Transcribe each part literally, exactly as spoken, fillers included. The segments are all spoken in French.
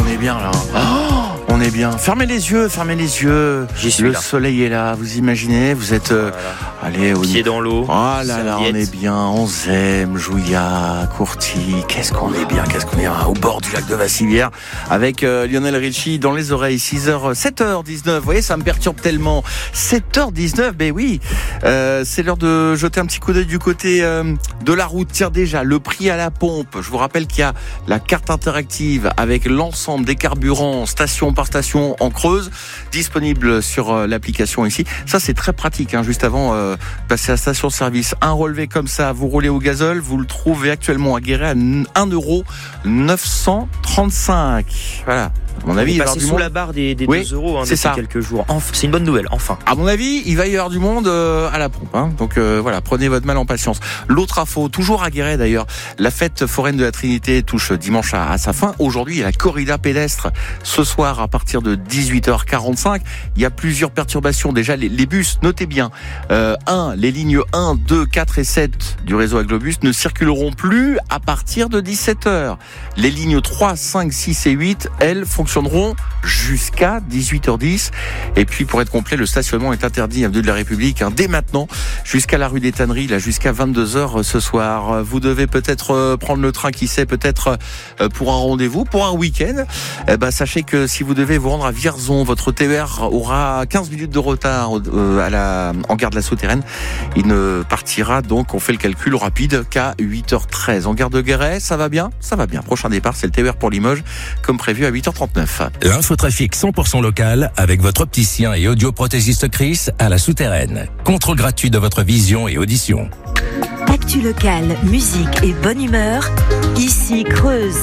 on est bien là. Oh, on est bien. Fermez les yeux, fermez les yeux. J'y suis Le là. soleil est là. Vous imaginez, vous êtes. Euh, Voilà. allez, au Pied dans l'eau. Oh là là, on serviette. est bien. Onzème, Jouillat, Courty. Qu'est-ce qu'on est bien, qu'est-ce qu'on est bien. Au bord du lac de Vassivière avec euh, Lionel Richie dans les oreilles. six heures, sept heures dix-neuf. Vous voyez, ça me perturbe tellement. sept heures dix-neuf, ben oui. Euh, c'est l'heure de jeter un petit coup d'œil du côté euh, de la route. Tiens, déjà, le prix à la pompe. Je vous rappelle qu'il y a la carte interactive avec l'ensemble des carburants, station par station en Creuse, disponible sur euh, l'application ici. Ça, c'est très pratique, hein, juste avant euh, de passer à la station-service. Un relevé comme ça, vous roulez au gazole, vous le trouvez actuellement à Guéret à un euro neuf cent trente-cinq. Voilà. À mon avis, il va y avoir passé du sous monde. la barre des, des Oui, deux euros hein, c'est depuis ça. quelques jours. Enfin, c'est une bonne nouvelle, enfin. À mon avis, il va y avoir du monde euh, à la pompe. Hein. Donc euh, voilà, prenez votre mal en patience. L'autre info, toujours à Guéret d'ailleurs, la fête foraine de la Trinité touche dimanche à, à sa fin. Aujourd'hui, il y a la corrida pédestre ce soir à partir de dix-huit heures quarante-cinq. Il y a plusieurs perturbations. Déjà, les, les bus, notez bien. Euh, un, les lignes un, deux, quatre et sept du réseau Aglobus ne circuleront plus à partir de dix-sept heures. Les lignes trois, cinq, six et huit, elles, fonctionneront jusqu'à dix-huit heures dix. Et puis, pour être complet, le stationnement est interdit avenue de la République, hein, dès maintenant, jusqu'à la rue des Tanneries, là, jusqu'à vingt-deux heures ce soir. Vous devez peut-être euh, prendre le train, qui sait, peut-être euh, pour un rendez-vous, pour un week-end. Eh ben, sachez que si vous devez vous rendre à Vierzon, votre T E R aura quinze minutes de retard euh, à la, en gare de la Souterraine. Il ne partira donc, on fait le calcul rapide, qu'à huit heures treize. En gare de Guéret, ça va bien? Ça va bien. Prochain départ, c'est le T E R pour Limoges, comme prévu à huit heures trente-neuf. L'infotrafic cent pour cent local avec votre opticien et audioprothésiste Chris à la Souterraine. Contrôle gratuit de votre vision et audition. Actu locale, musique et bonne humeur, ici Creuse.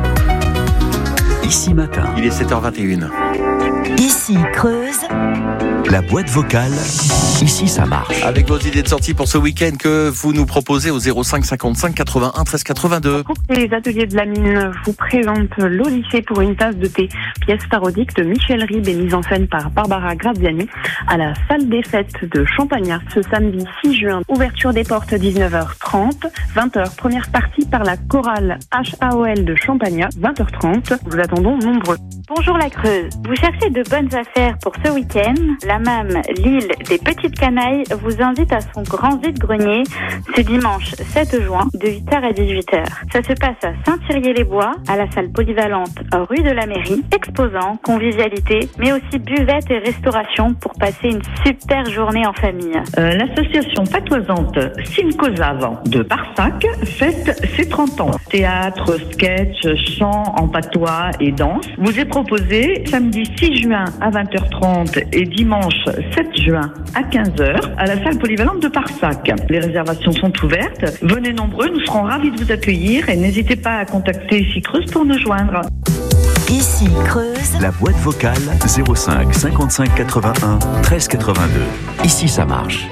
Ici Matin, Il est sept heures vingt et une. Ici Creuse, la boîte vocale, ici ça marche. Avec vos idées de sortie pour ce week-end que vous nous proposez au zéro cinq cinquante-cinq quatre-vingt-un treize quatre-vingt-deux. Groupe des ateliers de la mine vous présente l'Odyssée pour une tasse de thé, pièce parodique de Michel Ribes et mise en scène par Barbara Graziani à la salle des fêtes de Champagnat ce samedi six juin. Ouverture des portes dix-neuf heures trente, vingt heures première partie par la chorale H A O L de Champagnat, vingt heures trente. Vous attendons nombreux. Bonjour la Creuse. Vous cherchez de bonnes affaires pour ce week-end? La M A M, l'île des Petites Canailles, vous invite à son grand vide-grenier ce dimanche sept juin de huit heures à dix-huit heures. Ça se passe à Saint-Thirier-les-Bois, à la salle polyvalente rue de la Mairie. Exposants, convivialité, mais aussi buvette et restauration pour passer une super journée en famille. Euh, L'association patoisante Simcosav de Barsac fête ses trente ans. Théâtre, sketch, chant en patois et danse vous est proposé samedi six juin à vingt heures trente et dimanche sept juin à quinze heures à la salle polyvalente de Barsac. Les réservations sont ouvertes. Venez nombreux, nous serons ravis de vous accueillir et n'hésitez pas à contacter Ici Creuse pour nous joindre. ici Creuse, La boîte vocale, zéro cinq cinquante-cinq quatre-vingt-un treize quatre-vingt-deux. Ici ça marche.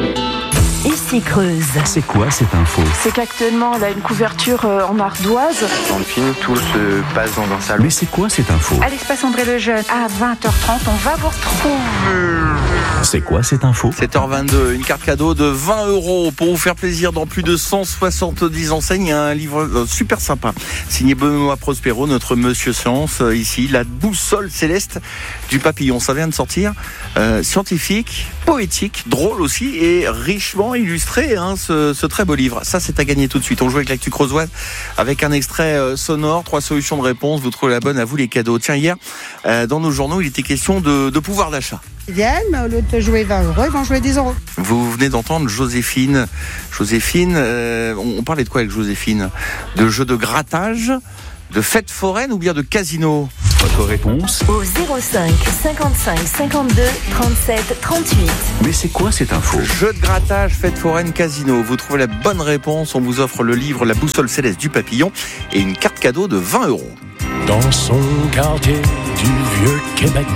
ici Creuse. C'est quoi cette info? C'est qu'actuellement, elle a une couverture euh, en ardoise. Dans le film, tout se passe dans un salon. Mais c'est quoi cette info? À l'espace André Lejeune, à vingt heures trente, on va vous retrouver. C'est quoi cette info? sept heures vingt-deux, une carte cadeau de vingt euros pour vous faire plaisir dans plus de cent soixante-dix enseignes. Il y a un livre euh, super sympa, signé Benoît Prospero, notre Monsieur Science, euh, ici, la boussole céleste du papillon. Ça vient de sortir, euh, scientifique, poétique, drôle aussi et richement illustré, hein, ce, ce très beau livre. Ça, c'est à gagner tout de suite. On joue avec l'actu creusoise avec un extrait euh, sonore, trois solutions de réponse. Vous trouvez la bonne, à vous les cadeaux. Tiens, hier, euh, dans nos journaux, il était question de, de pouvoir d'achat. Idéal, mais au lieu de jouer vingt euros, ils vont jouer dix euros. Vous venez d'entendre Joséphine. Joséphine, euh, on, on parlait de quoi avec Joséphine? De jeux de grattage, de fête foraine ou bien de casino? Votre réponse? Au zéro cinq cinquante-cinq cinquante-deux trente-sept trente-huit. Mais c'est quoi cette info? Jeux de grattage, fête foraine, casino. Vous trouvez la bonne réponse, on vous offre le livre La boussole céleste du papillon et une carte cadeau de vingt euros. Dans son quartier du vieux Québec.